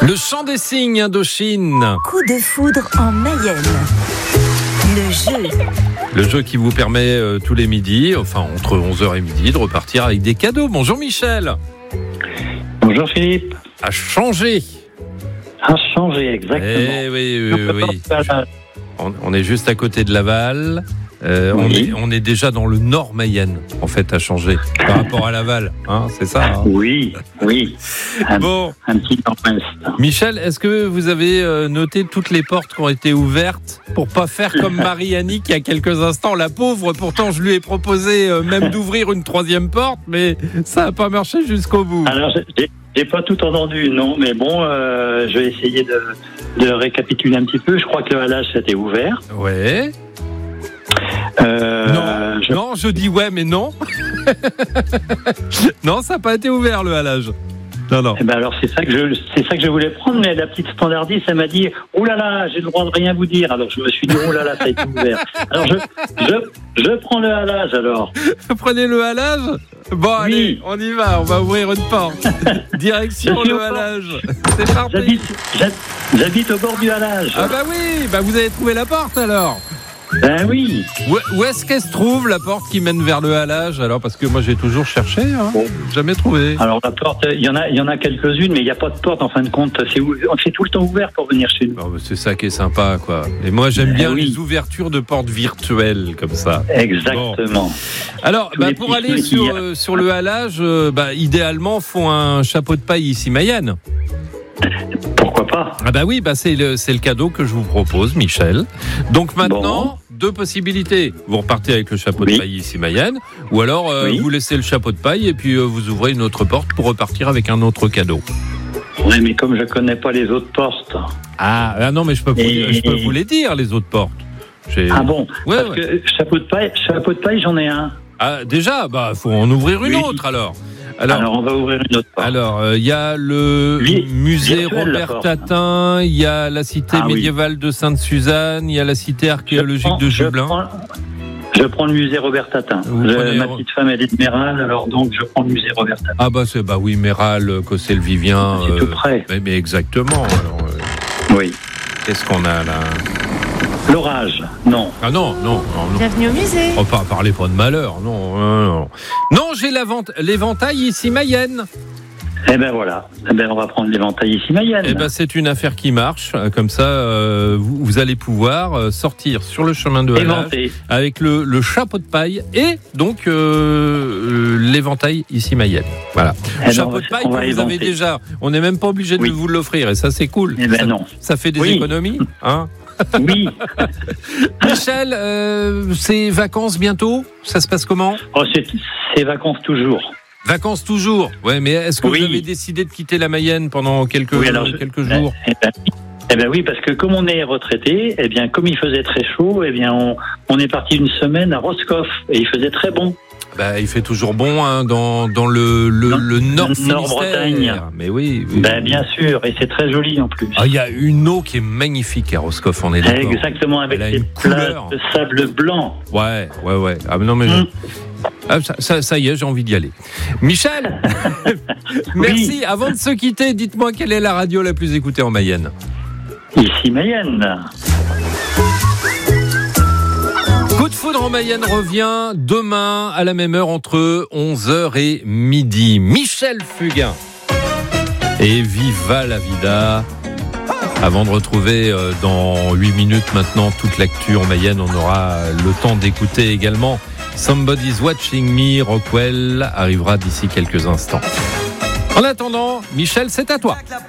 Le chant des cygnes Indochine. Coup de foudre en Mayenne. Le jeu qui vous permet tous les midis, enfin entre 11h et midi, de repartir avec des cadeaux. Bonjour Michel. Bonjour Philippe. À changer. À changer, exactement. Eh oui. On est juste à côté de Laval. Oui. On est déjà dans le nord Mayenne, en fait, à changer par rapport à Laval, hein, c'est ça, hein. Oui. Bon. Un petit nord-ouest. Michel, est-ce que vous avez noté toutes les portes qui ont été ouvertes pour pas faire comme Marie-Annick il y a quelques instants, la pauvre, pourtant je lui ai proposé même d'ouvrir une troisième porte, mais ça n'a pas marché jusqu'au bout. Alors, j'ai pas tout entendu, non, mais bon, je vais essayer de récapituler un petit peu. Je crois que le halage s'était ouvert. Ouais. Non, je dis ouais, mais non. Non, ça n'a pas été ouvert le halage. Non. Eh ben alors c'est ça que je voulais prendre, mais la petite standardiste, elle m'a dit « Oh là là, j'ai le droit de rien vous dire ». Alors je me suis dit « Oh là là, ça a été ouvert ». Alors je prends le halage alors. Prenez le halage. Bon, Oui. allez, on y va, on va ouvrir une porte. Direction le halage. C'est parti. J'habite au bord du halage. Ah bah oui, vous avez trouvé la porte alors. Ben oui. Où est-ce qu'elle se trouve, la porte qui mène vers le halage? Alors, parce que moi j'ai toujours cherché, hein, jamais trouvé. Alors la porte, il y en a quelques-unes, mais il n'y a pas de porte en fin de compte. C'est tout le temps ouvert pour venir chez nous. C'est ça qui est sympa, quoi. Et moi j'aime bien oui. les ouvertures de portes virtuelles comme ça. Exactement. Bon. Alors, Tous les pour petits aller trucs sur le halage, idéalement, faut un chapeau de paille ici Mayenne. Pourquoi pas? Ah bah oui, c'est le cadeau que je vous propose, Michel. Donc maintenant, deux possibilités. Vous repartez avec le chapeau de paille ici Mayenne, ou alors vous laissez le chapeau de paille et puis vous ouvrez une autre porte pour repartir avec un autre cadeau. Oui, mais comme je connais pas les autres portes. Ah non, mais je peux vous les dire, les autres portes. Ah bon? Ouais, Parce que chapeau de paille, j'en ai un. Ah déjà, faut en ouvrir une autre alors. Alors, on va ouvrir une autre porte. Alors, il y a le musée Robert Tatin, il y a la cité médiévale de Sainte-Suzanne, il y a la cité archéologique de Jublin. Je prends le musée Robert Tatin. Ma petite femme, elle est de Méral, alors donc je prends le musée Robert Tatin. Ah oui, Méral, Cossé-le-Vivien. C'est tout près. Mais exactement. Alors, oui. Qu'est-ce qu'on a là? L'orage, non. Ah non. Bienvenue au musée. On va parler pas de malheur, non. Non, j'ai l'éventail ici Mayenne. Eh ben voilà. On va prendre l'éventail ici Mayenne. C'est une affaire qui marche. Comme ça, vous allez pouvoir sortir sur le chemin de halage avec le chapeau de paille et donc l'éventail ici Mayenne. Voilà. Chapeau de paille que vous avez déjà. On n'est même pas obligé de vous l'offrir et ça c'est cool. Non. Ça fait des économies, hein. Oui. Michel, c'est vacances bientôt? Ça se passe comment? C'est vacances toujours. Vacances toujours. Ouais, mais est-ce que vous avez décidé de quitter la Mayenne pendant quelques jours? Oui, parce que comme on est retraité, comme il faisait très chaud, on est parti une semaine à Roscoff et il faisait très bon. Il fait toujours bon dans le Nord-Bretagne. Mais oui. Bien sûr, et c'est très joli en plus. Il y a une eau qui est magnifique à Roscoff, on est d'accord. Exactement, avec des plages de sable blanc. Ouais. Ah non mais ça y est, j'ai envie d'y aller. Michel, merci. Avant de se quitter, dites-moi quelle est la radio la plus écoutée en Mayenne? Ici Mayenne. Coup de foudre en Mayenne revient demain à la même heure entre 11h et midi. Michel Fugain et Viva la Vida. Avant de retrouver dans 8 minutes maintenant toute l'actu en Mayenne, on aura le temps d'écouter également Somebody's Watching Me. Rockwell arrivera d'ici quelques instants. En attendant, Michel, c'est à toi.